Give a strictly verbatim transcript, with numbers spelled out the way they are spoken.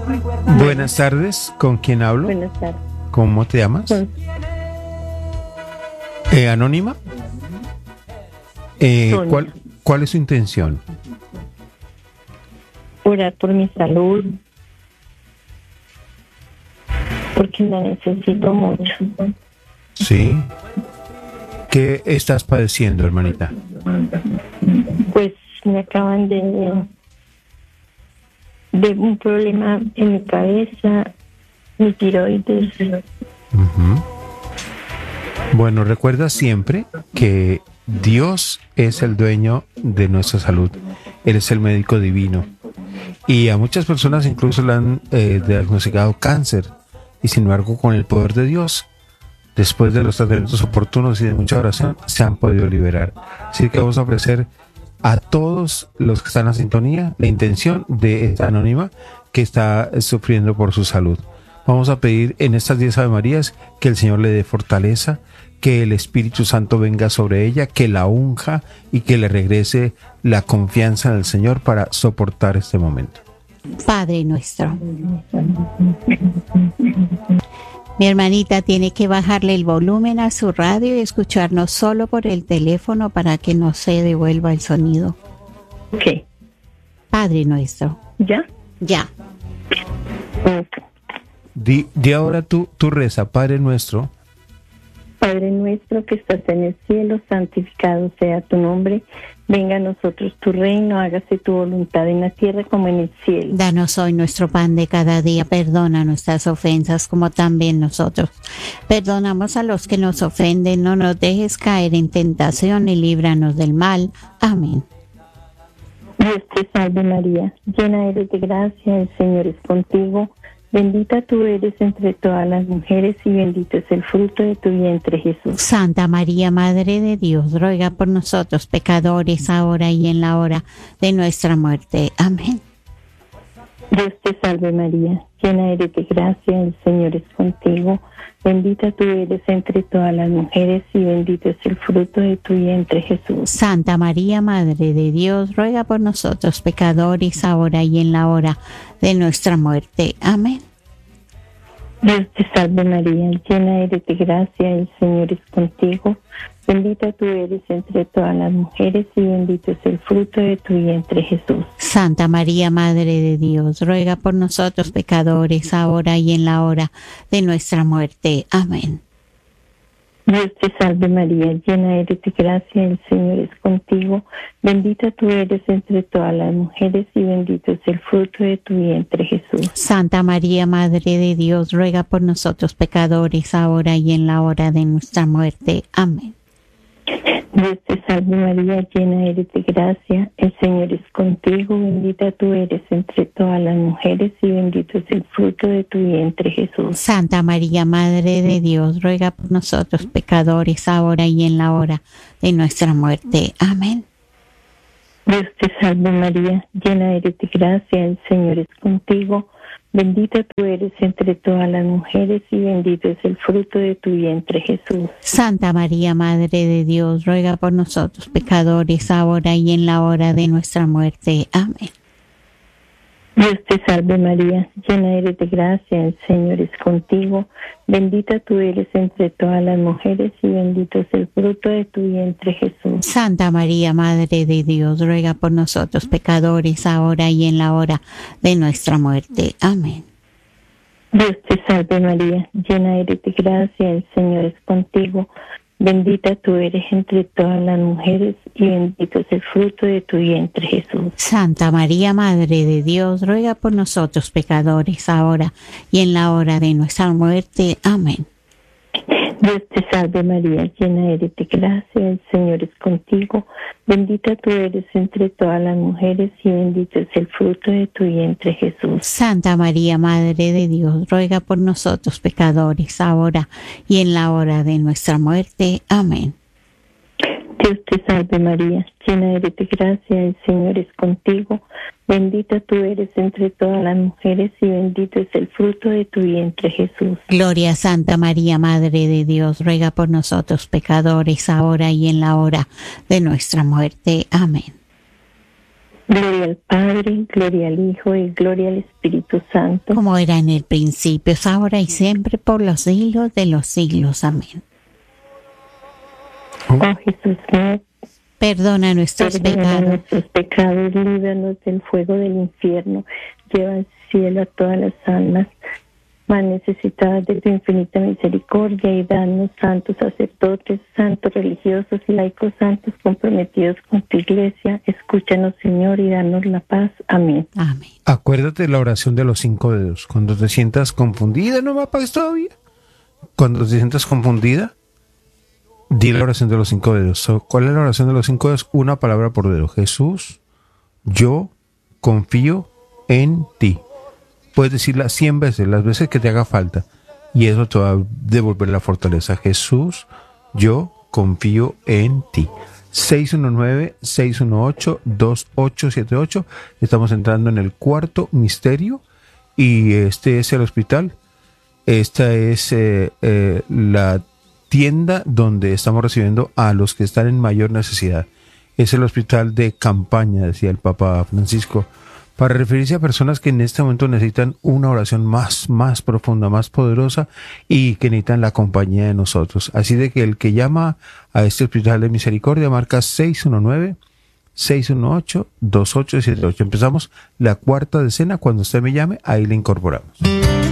Buenas tardes, ¿con quién hablo? Buenas tardes. ¿Cómo te llamas? Con- Eh, ¿Anónima? Eh, Sonia. ¿cuál, ¿Cuál es su intención? Orar por mi salud, porque la necesito mucho. Sí. ¿Qué estás padeciendo, hermanita? Pues me acaban de de un problema en mi cabeza, mi tiroides. Ujú. Bueno, recuerda siempre que Dios es el dueño de nuestra salud. Él es el médico divino. Y a muchas personas incluso le han eh, diagnosticado cáncer. Y sin embargo, con el poder de Dios, después de los tratamientos oportunos y de mucha oración, se han podido liberar. Así que vamos a ofrecer a todos los que están en la sintonía la intención de esta anónima que está sufriendo por su salud. Vamos a pedir en estas diez Ave Marías que el Señor le dé fortaleza, que el Espíritu Santo venga sobre ella, que la unja y que le regrese la confianza en el Señor para soportar este momento. Padre nuestro. Mi hermanita tiene que bajarle el volumen a su radio y escucharnos solo por el teléfono para que no se devuelva el sonido. Ok, Padre nuestro. ¿ya? Ya. Ok. Di, di ahora tú, tú reza, Padre nuestro. Padre nuestro que estás en el cielo, santificado sea tu nombre. Venga a nosotros tu reino, hágase tu voluntad en la tierra como en el cielo. Danos hoy nuestro pan de cada día. Perdona nuestras ofensas como también nosotros perdonamos a los que nos ofenden. No nos dejes caer en tentación y líbranos del mal. Amén. Dios te salve María, llena eres de gracia, el Señor es contigo. Bendita tú eres entre todas las mujeres y bendito es el fruto de tu vientre, Jesús. Santa María, Madre de Dios, ruega por nosotros pecadores, ahora y en la hora de nuestra muerte. Amén. Dios te salve María, llena eres de gracia, el Señor es contigo. Bendita tú eres entre todas las mujeres y bendito es el fruto de tu vientre, Jesús. Santa María, Madre de Dios, ruega por nosotros pecadores, ahora y en la hora de nuestra muerte. Amén. Dios te salve María, llena eres de gracia, el Señor es contigo. Bendita tú eres entre todas las mujeres y bendito es el fruto de tu vientre, Jesús. Santa María, Madre de Dios, ruega por nosotros pecadores, ahora y en la hora de nuestra muerte. Amén. Dios te salve María, llena eres de gracia, el Señor es contigo. Bendita tú eres entre todas las mujeres y bendito es el fruto de tu vientre, Jesús. Santa María, Madre de Dios, ruega por nosotros pecadores, ahora y en la hora de nuestra muerte. Amén. Dios te salve María, llena eres de gracia, el Señor es contigo, bendita tú eres entre todas las mujeres y bendito es el fruto de tu vientre, Jesús. Santa María, Madre de Dios, ruega por nosotros pecadores, ahora y en la hora de nuestra muerte. Amén. Dios te salve María, llena eres de gracia, el Señor es contigo, bendita tú eres entre todas las mujeres y bendito es el fruto de tu vientre, Jesús. Santa María, Madre de Dios, ruega por nosotros pecadores, ahora y en la hora de nuestra muerte. Amén. Dios te salve María, llena eres de gracia, el Señor es contigo, bendita tú eres entre todas las mujeres y bendito es el fruto de tu vientre, Jesús. Santa María, Madre de Dios, ruega por nosotros pecadores, ahora y en la hora de nuestra muerte. Amén. Dios te salve María, llena eres de gracia, el Señor es contigo, bendita tú eres entre todas las mujeres y bendito es el fruto de tu vientre, Jesús. Santa María, Madre de Dios, ruega por nosotros pecadores, ahora y en la hora de nuestra muerte. Amén. Dios te salve María, llena eres de gracia, el Señor es contigo, bendita tú eres entre todas las mujeres y bendito es el fruto de tu vientre, Jesús. Santa María, Madre de Dios, ruega por nosotros pecadores, ahora y en la hora de nuestra muerte. Amén. Dios te salve María, llena eres de gracia, el Señor es contigo, bendita tú eres entre todas las mujeres y bendito es el fruto de tu vientre, Jesús. Gloria a Santa María, Madre de Dios, ruega por nosotros pecadores, ahora y en la hora de nuestra muerte. Amén. Gloria al Padre, gloria al Hijo y gloria al Espíritu Santo. Como era en el principio, es ahora y siempre, por los siglos de los siglos. Amén. Oh Jesús mío, perdona nuestros perdona pecados. nuestros pecados, líbranos del fuego del infierno, lleva al cielo a todas las almas más necesitadas de tu infinita misericordia, y danos santos sacerdotes, santos religiosos y laicos santos comprometidos con tu iglesia. Escúchanos, Señor, y danos la paz. Amén. Amén. Acuérdate de la oración de los cinco dedos. Cuando te sientas confundida, no me apagues todavía. Cuando te sientas confundida, di la oración de los cinco dedos. ¿Cuál es la oración de los cinco dedos? Una palabra por dedo. Jesús, yo confío en ti. Puedes decirla cien veces, las veces que te haga falta, y eso te va a devolver la fortaleza. Jesús, yo confío en ti. seis uno nueve, seis uno ocho, dos ocho siete ocho. Estamos entrando en el cuarto misterio, y este es el hospital. Esta es eh, eh, la tienda donde estamos recibiendo a los que están en mayor necesidad. Es el hospital de campaña, decía el Papa Francisco, para referirse a personas que en este momento necesitan una oración más, más profunda, más poderosa, y que necesitan la compañía de nosotros. Así de que el que llama a este hospital de misericordia marca seis uno nueve, seis uno ocho, dos ocho siete ocho. Empezamos la cuarta decena. Cuando usted me llame, ahí le incorporamos.